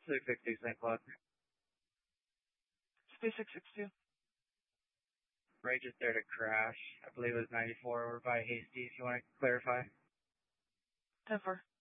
662 St. Claude. Stay 662. Ray just dared a crash. I believe it was 94 over by Hasty, if you want to clarify. 10-4.